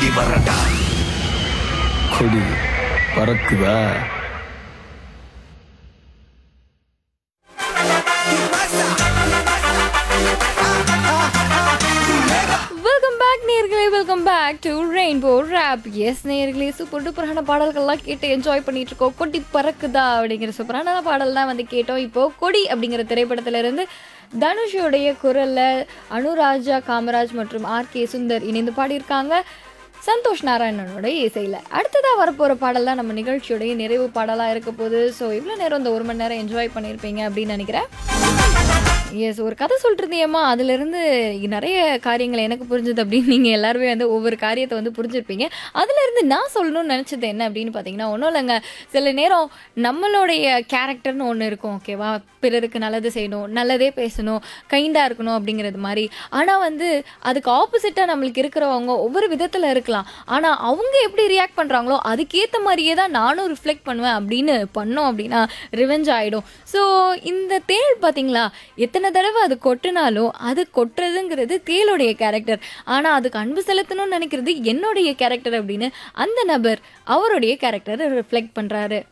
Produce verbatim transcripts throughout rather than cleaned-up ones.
வரடா. கொடி பறக்குதா? Welcome back நேயர்களே, welcome back to rainbow rape. S நேயர்களே, சூப்பர் டூப்பரான பாடல்கள்லாம் கேட்டு என்ஜாய் பண்ணிட்டு இருக்கோம். கொடி பறக்குதா அப்படிங்கிற சூப்பரான பாடல் தான் வந்து கேட்டோம். இப்போ கொடி அப்படிங்கிற திரைப்படத்துல இருந்து தனுஷோடைய குரல்ல அனுராஜா காமராஜ் மற்றும் ஆர் கே சுந்தர் இணைந்து பாடியிருக்காங்க. சந்தோஷ் நாராயணனோட இசையில் அடுத்ததாக வரப்போகிற பாடல் தான் நம்ம நிகழ்ச்சியோடைய நிறைவு பாடலாக இருக்க போகுது. ஸோ இவ்வளோ நேரம் இந்த ஒரு மணி நேரம் என்ஜாய் பண்ணியிருப்பீங்க அப்படின்னு நினைக்கிறேன். எஸ், ஒரு கதை சொல்லிருந்தியம்மா, அதுலேருந்து நிறைய காரியங்கள் எனக்கு புரிஞ்சுது அப்படின்னு நீங்கள் எல்லாருமே வந்து ஒவ்வொரு காரியத்தை வந்து புரிஞ்சிருப்பீங்க. அதுலேருந்து நான் சொல்லணும்னு நினச்சது என்ன அப்படின்னு பார்த்தீங்கன்னா, ஒன்றும் இல்லைங்க. சில நேரம் நம்மளுடைய கேரக்டர்னு ஒன்று இருக்கும், ஓகேவா? பிறருக்கு நல்லது செய்யணும், நல்லதே பேசணும், கைண்டாக இருக்கணும் அப்படிங்கிறது மாதிரி. ஆனால் வந்து அதுக்கு ஆப்போசிட்டாக நம்மளுக்கு இருக்கிறவங்க ஒவ்வொரு விதத்தில் இருக்கலாம். ஆனால் அவங்க எப்படி ரியாக்ட் பண்ணுறாங்களோ அதுக்கேற்ற மாதிரியே தான் நானும் ரிஃப்ளெக்ட் பண்ணுவேன் அப்படின்னு பண்ணோம் அப்படின்னா ரிவெஞ்ச் ஆகிடும். ஸோ இந்த தேள் பார்த்தீங்களா, எத்தனை தடவை அது கொட்டினாலும் அது கொட்டுறதுங்கிறது தேளுடைய கேரக்டர். ஆனால் அதுக்கு அன்பு செலுத்தணும்னு நினைக்கிறது என்னுடைய கேரக்டர் அப்படின்னு அந்த நபர் அவருடைய கேரக்டரை ரிஃப்ளெக்ட் பண்ணுறாரு.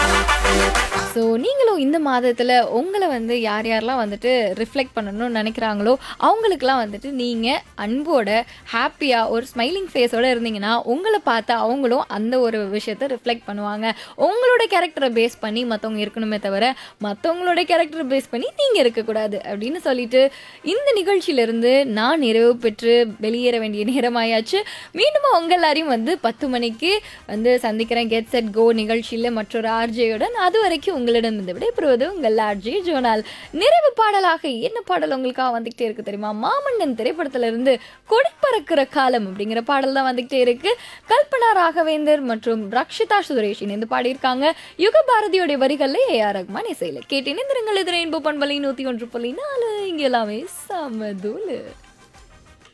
ஸோ நீங்களும் இந்த மாதத்தில் உங்களை வந்து யார் யாரெல்லாம் வந்துட்டு ரிஃப்ளெக்ட் பண்ணணும்னு நினைக்கிறாங்களோ அவங்களுக்கெல்லாம் வந்துட்டு நீங்கள் அன்போட ஹாப்பியாக ஒரு ஸ்மைலிங் ஃபேஸோடு இருந்தீங்கன்னா உங்களை பார்த்து அவங்களும் அந்த ஒரு விஷயத்தை ரிஃப்ளெக்ட் பண்ணுவாங்க. உங்களோட கேரக்டரை பேஸ் பண்ணி மற்றவங்க இருக்கணுமே தவிர மற்றவங்களோட கேரக்டரை பேஸ் பண்ணி நீங்கள் இருக்கக்கூடாது அப்படின்னு சொல்லிட்டு இந்த நிகழ்ச்சியிலிருந்து நான் நிறைவு பெற்று வெளியேற வேண்டிய நேரமாயாச்சு. மீண்டும் உங்கள் எல்லாரையும் வந்து பத்து மணிக்கு வந்து சந்திக்கிறேன் கெட் செட் கோ நிகழ்ச்சியில் மற்றொரு ஆர்ஜேயுடன். அது வரைக்கும் உங்களிடம் இந்த விடைபெறுவது உங்கள் ஆர்ஜே ஜோனால். நிறைவு பாடலாக என்ன பாடல் உங்களுக்காக வந்துகிட்டே இருக்கு தெரியுமா? மாமன்னன் திரைப்படத்துல இருந்து கொடி பறக்கிற காலம் அப்படிங்கிற பாடல் தான் வந்துகிட்டே இருக்கு. கல்பனா ராகவேந்தர் மற்றும் ரக்ஷிதா சுரேஷ் இணைந்து பாடியிருக்காங்க. யுக பாரதியோடைய வரிகளில் ஏ ஆர் ரஹ்மான் இசையில் கேட்டு இணைந்திருங்கள். இது ரெயின்போ பண்பலை நூத்தி ஒன்று புள்ளி நாலு. இங்க எல்லாமே சமதூளு.